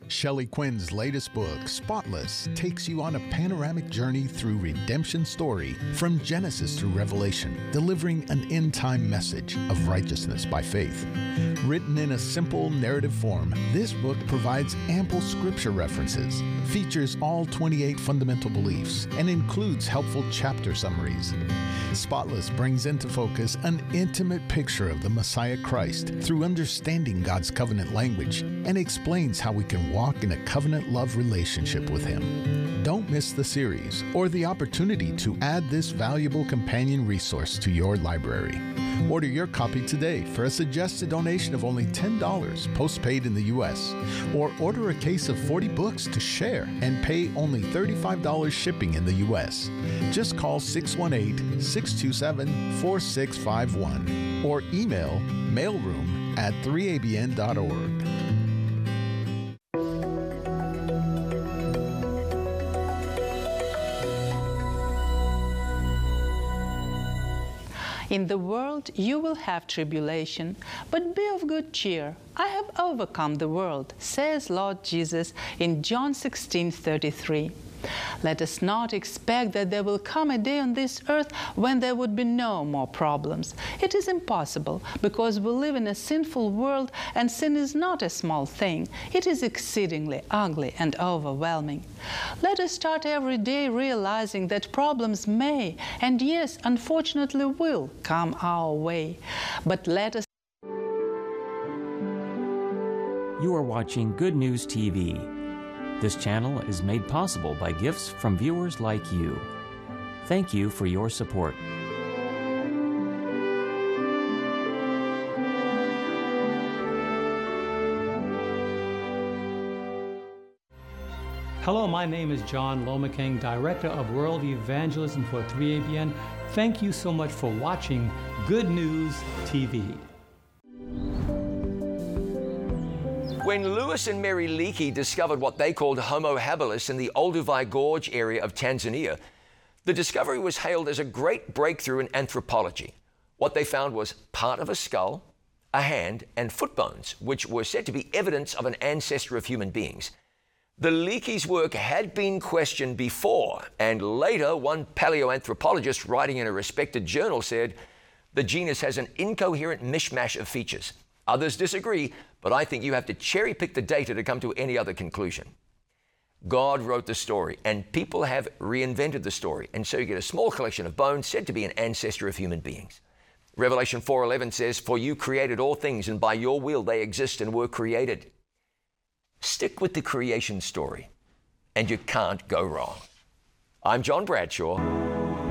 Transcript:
Shelley Quinn's latest book, Spotless, takes you on a panoramic journey through redemption story from Genesis through Revelation, delivering an end-time message of righteousness by faith. Written in a simple narrative form, this book provides ample scripture references, features all 28 fundamental beliefs, and includes helpful chapter summaries. Spotless brings into focus an intimate picture of the Messiah Christ through understanding God's covenant language and explains how we can walk in a covenant love relationship with Him. Don't miss the series or the opportunity to add this valuable companion resource to your library. Order your copy today for a suggested donation of only $10 postpaid in the U.S. or order a case of 40 books to share and pay only $35 shipping in the U.S. Just call 618-627-4651 or email mailroom@3abn.org. In the world you will have tribulation, but be of good cheer. I have overcome the world, says Lord Jesus in John 16:33. Let us not expect that there will come a day on this earth when there would be no more problems. It is impossible, because we live in a sinful world, and sin is not a small thing. It is exceedingly ugly and overwhelming. Let us start every day realizing that problems may, and yes, unfortunately will, come our way. But let us... You are watching Good News TV. This channel is made possible by gifts from viewers like you. Thank you for your support. Hello, my name is John Lomakeng, Director of World Evangelism for 3ABN. Thank you so much for watching Good News TV. When Lewis and Mary Leakey discovered what they called Homo habilis in the Olduvai Gorge area of Tanzania, the discovery was hailed as a great breakthrough in anthropology. What they found was part of a skull, a hand, and foot bones, which were said to be evidence of an ancestor of human beings. The Leakeys' work had been questioned before, and later one paleoanthropologist writing in a respected journal said, "The genus has an incoherent mishmash of features." Others disagree, but I think you have to cherry-pick the data to come to any other conclusion. God wrote the story, and people have reinvented the story, and so you get a small collection of bones said to be an ancestor of human beings. Revelation 4:11 says, "For you created all things, and by your will they exist and were created." Stick with the creation story, and you can't go wrong. I'm John Bradshaw.